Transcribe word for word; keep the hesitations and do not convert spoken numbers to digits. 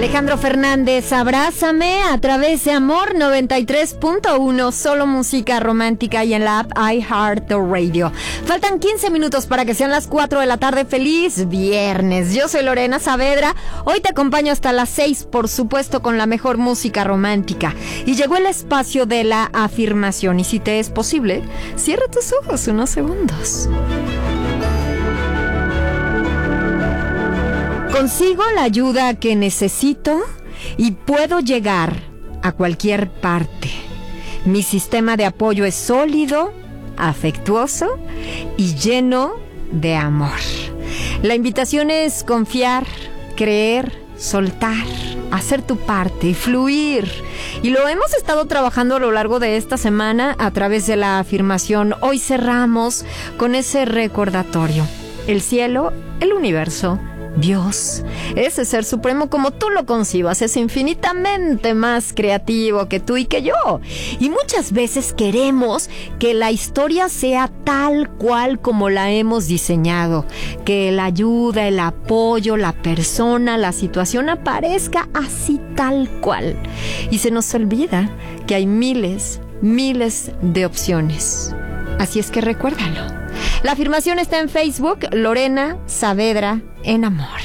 Alejandro Fernández, Abrázame a través de Amor noventa y tres punto uno, solo música romántica y en la app iHeartRadio. Faltan quince minutos para que sean las cuatro de la tarde. ¡Feliz viernes! Yo soy Lorena Saavedra. Hoy te acompaño hasta las seis, por supuesto, con la mejor música romántica. Y llegó el espacio de la afirmación. Y si te es posible, cierra tus ojos unos segundos. Consigo la ayuda que necesito y puedo llegar a cualquier parte. Mi sistema de apoyo es sólido, afectuoso y lleno de amor. La invitación es confiar, creer, soltar, hacer tu parte y fluir. Y lo hemos estado trabajando a lo largo de esta semana a través de la afirmación. Hoy cerramos con ese recordatorio. El cielo, el universo, Dios, ese ser supremo como tú lo concibas, es infinitamente más creativo que tú y que yo. Y muchas veces queremos que la historia sea tal cual como la hemos diseñado, que la ayuda, el apoyo, la persona, la situación aparezca así tal cual. Y se nos olvida que hay miles, miles de opciones. Así es que recuérdalo. La afirmación está en Facebook, Lorena Saavedra en Amor.